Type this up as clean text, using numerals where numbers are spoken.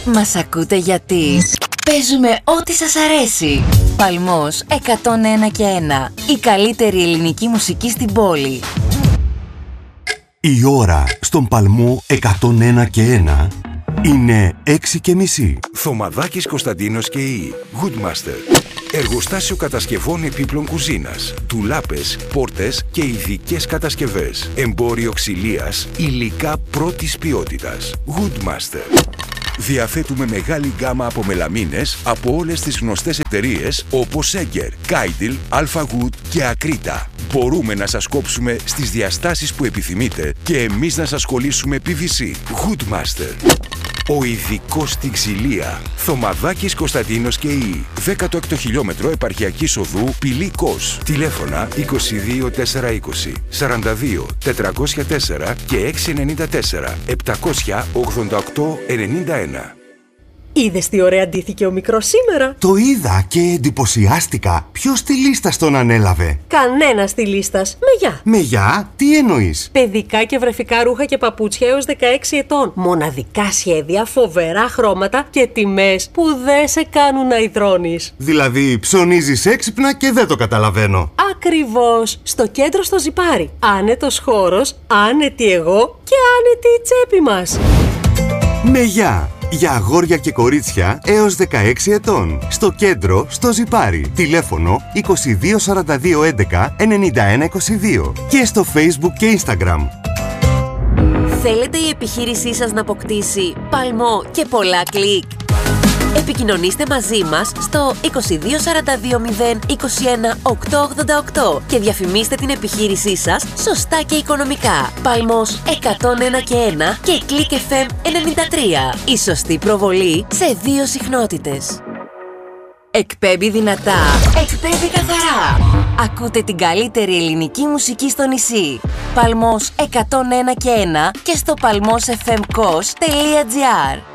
Μας ακούτε γιατί παίζουμε ό,τι σας αρέσει. Παλμός 101 και 1. Η καλύτερη ελληνική μουσική στην πόλη. Η ώρα στον Παλμό 101 και 1 είναι 6:30. Θωμαδάκης Κωνσταντίνος και η Goodmaster. Εργοστάσιο κατασκευών επίπλων κουζίνας, ντουλάπες, πόρτες και ειδικές κατασκευές. Εμπόριο ξυλίας, υλικά πρώτης ποιότητας. Goodmaster. Διαθέτουμε μεγάλη γκάμα από μελαμίνες από όλες τις γνωστές εταιρείες όπως Eger, Kaidil, Alpha Wood και Akrita. Μπορούμε να σας κόψουμε στις διαστάσεις που επιθυμείτε και εμείς να σας κολλήσουμε PVC. Goodmaster. Ο ειδικός στην ξυλία. Θωμαδάκης Κωνσταντίνος και η 16ο χιλιόμετρο επαρχιακής οδού Πηλή Κος. Τηλέφωνα 22 420 42 404 και 694 788 91. Είδες τι ωραία ντύθηκε ο μικρός σήμερα? Το είδα και εντυπωσιάστηκα. Ποιος στυλίστας τον ανέλαβε? Κανένα στυλίστας. Μεγιά. Μεγιά, τι εννοείς? Παιδικά και βρεφικά ρούχα και παπούτσια έως 16 ετών. Μοναδικά σχέδια, φοβερά χρώματα και τιμές που δεν σε κάνουν να ιδρώνεις. Δηλαδή ψωνίζεις έξυπνα και δεν το καταλαβαίνω. Ακριβώς. Στο κέντρο στο Ζιπάρι. Άνετος χώρος, άνετη εγώ και άνετη η τσέπη μας. Μεγιά. Για αγόρια και κορίτσια έως 16 ετών. Στο κέντρο, στο Ζιπάρι. Τηλέφωνο 22 42 11 91 22. Και στο Facebook και Instagram. Θέλετε η επιχείρησή σας να αποκτήσει παλμό και πολλά κλικ? Επικοινωνήστε μαζί μας στο 22 42 0 21 888 και διαφημίστε την επιχείρησή σας σωστά και οικονομικά. Παλμός 101 και 1 και Click FM 93. Η σωστή προβολή σε 2 συχνότητες. Εκπέμπει δυνατά, εκπέμπει καθαρά. Ακούτε την καλύτερη ελληνική μουσική στο νησί. Παλμός 101 και 1 και στο palmosfmkos.gr.